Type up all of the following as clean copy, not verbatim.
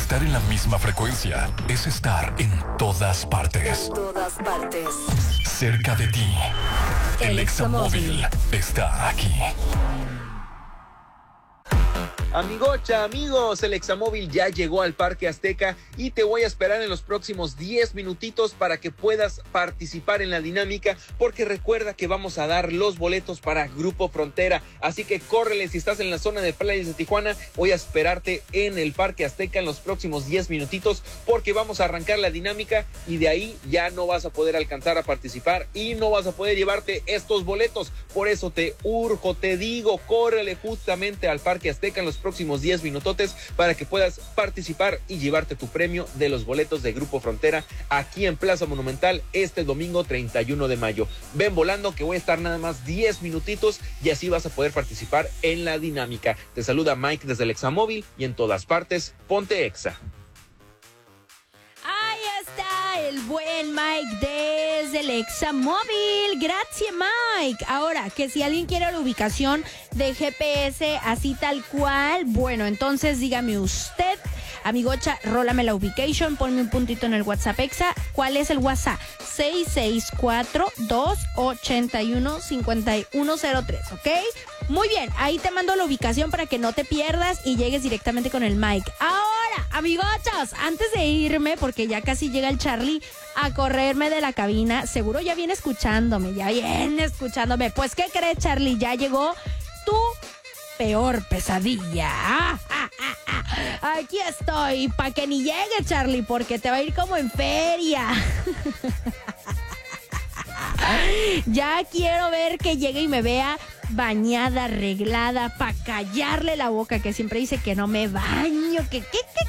Estar en la misma frecuencia es estar en todas partes. En todas partes. Cerca de ti. El Examóvil está aquí. Amigocha, amigos, el Examóvil ya llegó al Parque Azteca y te voy a esperar en los próximos 10 minutitos para que puedas participar en la dinámica, porque recuerda que vamos a dar los boletos para Grupo Frontera, así que córrele. Si estás en la zona de playas de Tijuana, voy a esperarte en el Parque Azteca en los próximos 10 minutitos, porque vamos a arrancar la dinámica y de ahí ya no vas a poder alcanzar a participar y no vas a poder llevarte estos boletos. Por eso te urjo, te digo, córrele justamente al Parque Azteca en los próximos 10 minutotes para que puedas participar y llevarte tu premio de los boletos de Grupo Frontera aquí en Plaza Monumental este domingo 31 de mayo. Ven volando que voy a estar nada más 10 minutitos y así vas a poder participar en la dinámica. Te saluda Mike desde el Examóvil y en todas partes, ponte Exa. Ahí está el buen Mike desde el Examóvil. Gracias, Mike. Ahora, que si alguien quiere la ubicación de GPS así tal cual, bueno, entonces dígame usted, amigocha, rólame la ubication, ponme un puntito en el WhatsApp Exa. ¿Cuál es el WhatsApp? 664-281-5103, ¿ok? Muy bien, ahí te mando la ubicación para que no te pierdas y llegues directamente con el Mike. Ahora, amigochos, antes de irme, porque ya casi llega el Charlie a correrme de la cabina, seguro ya viene escuchándome. Pues, ¿qué crees, Charlie? Ya llegó tu peor pesadilla. Aquí estoy, pa' que ni llegue, Charlie, porque te va a ir como en feria. Ya quiero ver que llegue y me vea bañada, arreglada, pa' callarle la boca, que siempre dice que no me baño, en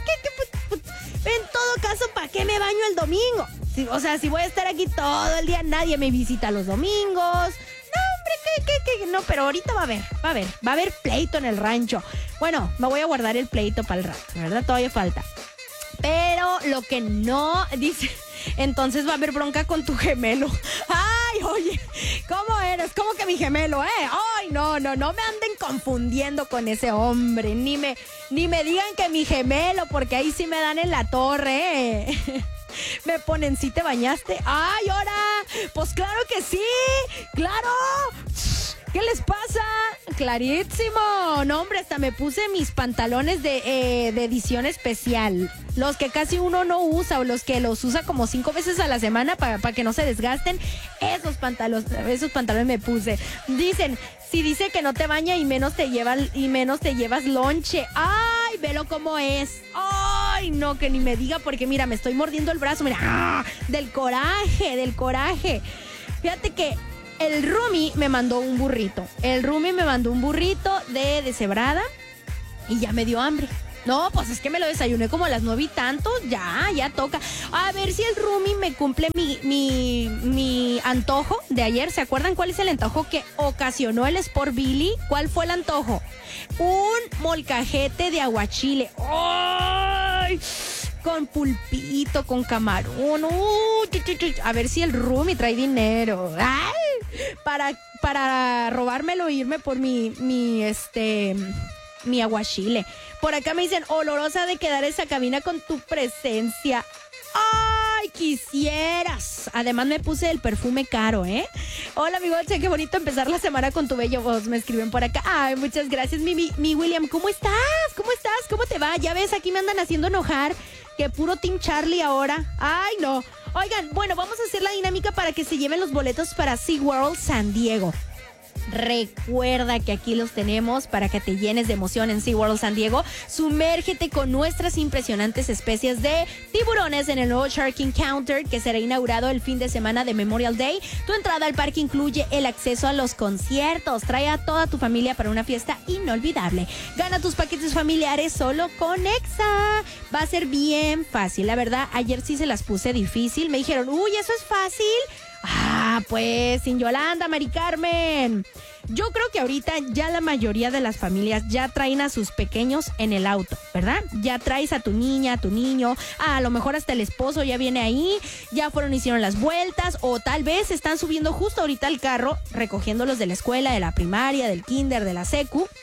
todo caso, ¿para qué me baño el domingo? Si voy a estar aquí todo el día, nadie me visita los domingos. No, hombre, no, pero ahorita va a haber pleito en el rancho. Bueno, me voy a guardar el pleito para el rato, ¿verdad? Todavía falta. Pero lo que no dice, entonces va a haber bronca con tu gemelo. Ay, oye, ¿cómo eres? ¿Cómo que mi gemelo, Ay, no me anden confundiendo con ese hombre. Ni me digan que mi gemelo, porque ahí sí me dan en la torre, Me ponen, ¿sí te bañaste? ¡Ay, ahora! Pues claro que sí, claro. ¿Qué les pasa? Clarísimo. No, hombre, hasta me puse mis pantalones de edición especial. Los que casi uno no usa, o los que los usa como 5 veces a la semana para que no se desgasten. Esos pantalones me puse. Dicen, si dice que no te baña y menos te llevas lonche. ¡Ay, velo cómo es! ¡Ay, no, que ni me diga, porque mira, me estoy mordiendo el brazo, mira, del coraje. Fíjate que el Rumi me mandó un burrito. De deshebrada y ya me dio hambre. No, pues es que me lo desayuné como a las 9 y tanto. Ya toca. A ver si el Rumi me cumple mi antojo de ayer. ¿Se acuerdan cuál es el antojo que ocasionó el Sport Billy? ¿Cuál fue el antojo? Un molcajete de aguachile. ¡Ay! Con pulpito, con camarón. A ver si el Rumi trae dinero. ¡Ay! Para robármelo e irme por mi aguachile. Por acá me dicen, olorosa de quedar esa cabina con tu presencia. ¡Ay, quisieras! Además me puse el perfume caro, Hola, amigo, qué bonito empezar la semana con tu bello voz. Me escriben por acá. Ay, muchas gracias, mi William. ¿Cómo estás? ¿Cómo te va? Ya ves, aquí me andan haciendo enojar. Que puro Team Charlie ahora. Ay, no. Oigan, bueno, vamos a hacer la dinámica para que se lleven los boletos para SeaWorld San Diego. Recuerda que aquí los tenemos para que te llenes de emoción en SeaWorld San Diego. Sumérgete con nuestras impresionantes especies de tiburones en el nuevo Shark Encounter, que será inaugurado el fin de semana de Memorial Day. Tu entrada al parque incluye el acceso a los conciertos. Trae a toda tu familia para una fiesta inolvidable. Gana tus paquetes familiares solo con Exa. Va a ser bien fácil. La verdad, ayer sí se las puse difícil. Me dijeron, uy, ¿eso es fácil? Pues, sin Yolanda, Mari Carmen. Yo creo que ahorita ya la mayoría de las familias ya traen a sus pequeños en el auto, ¿verdad? Ya traes a tu niña, a tu niño, a lo mejor hasta el esposo ya viene ahí, ya hicieron las vueltas, o tal vez están subiendo justo ahorita al carro, recogiéndolos de la escuela, de la primaria, del kinder, de la secu.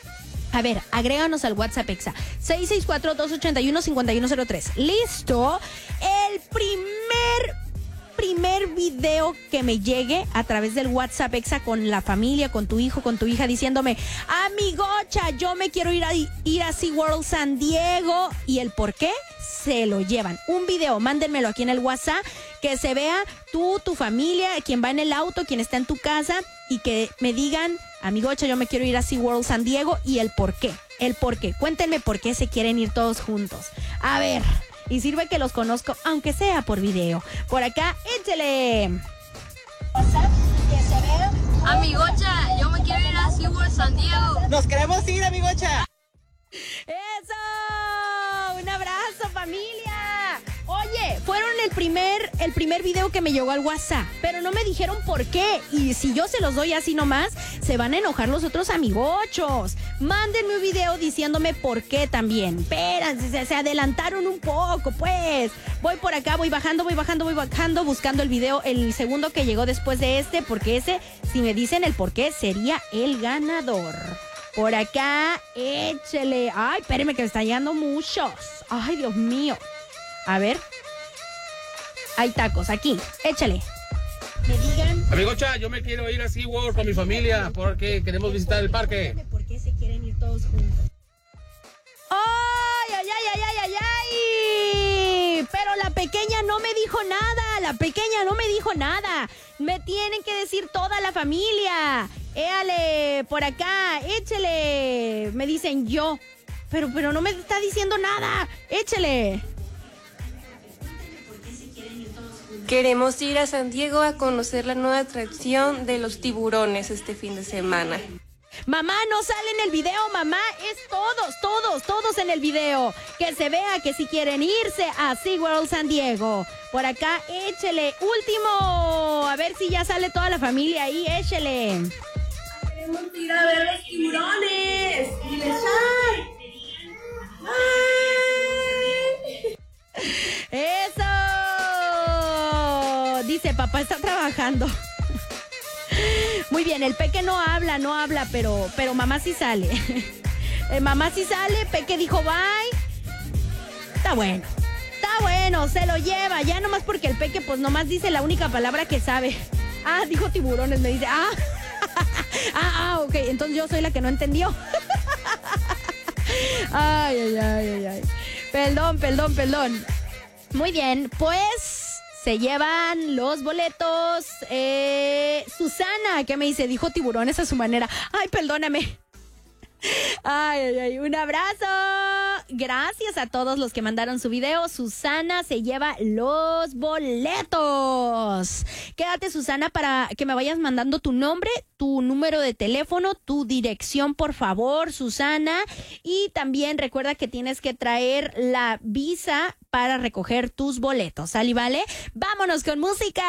A ver, agréganos al WhatsApp Exa 664-281-5103. ¿Listo? El primer video que me llegue a través del WhatsApp Exa con la familia, con tu hijo, con tu hija, diciéndome, amigocha, yo me quiero ir a SeaWorld San Diego, y el por qué, se lo llevan. Un video, mándenmelo aquí en el WhatsApp, que se vea tú, tu familia, quien va en el auto, quien está en tu casa, y que me digan, amigocha, yo me quiero ir a SeaWorld San Diego, y el por qué. Cuéntenme por qué se quieren ir todos juntos. A ver, y sirve que los conozco, aunque sea por video. Por acá, échale. Amigocha, yo me quiero ir a SeaWorld San Diego. ¡Nos queremos ir, amigocha! ¡Eso! ¡Un abrazo, familia! Oye, fueron el primer video que me llegó al WhatsApp, pero no me dijeron por qué. Y si yo se los doy así nomás, se van a enojar los otros amigochos. Mándenme un video diciéndome por qué también. Espérense, se adelantaron un poco, pues. Voy por acá, voy bajando, buscando el video, el segundo que llegó después de este, porque ese, si me dicen el por qué, sería el ganador. Por acá, échele. Ay, espérenme que me están llegando muchos. Ay, Dios mío. A ver. Hay tacos, aquí. Échale. Me digan. Amigocha, yo me quiero ir a SeaWorld con mi familia porque queremos visitar el parque. ¿Por qué se quieren ir todos juntos? ¡Ay, ay, ay, ay, ay, ay, ay! Pero la pequeña no me dijo nada. Me tienen que decir toda la familia. Éale, por acá, échele. Me dicen yo. Pero no me está diciendo nada. Échele. Queremos ir a San Diego a conocer la nueva atracción de los tiburones este fin de semana. Mamá, no sale en el video, mamá, es todos en el video. Que se vea que si quieren irse a SeaWorld San Diego. Por acá, échele. Último, a ver si ya sale toda la familia ahí, échele. Queremos ir a ver los tiburones. ¡Eso! Dice, papá está trabajando. Muy bien, el Peque no habla, pero mamá sí sale. Mamá sí sale, Peque dijo bye. Está bueno, se lo lleva. Ya nomás porque el Peque pues nomás dice la única palabra que sabe. Ah, dijo tiburones, me dice. Ok, entonces yo soy la que no entendió. Ay. Perdón. Muy bien, pues se llevan los boletos. Susana, que me dice, dijo tiburones a su manera. Ay, perdóname. Ay, un abrazo. Gracias a todos los que mandaron su video. Susana se lleva los boletos. Quédate, Susana, para que me vayas mandando tu nombre, tu número de teléfono, tu dirección, por favor, Susana. Y también recuerda que tienes que traer la visa para recoger tus boletos. ¿Sale, vale? Vámonos con música.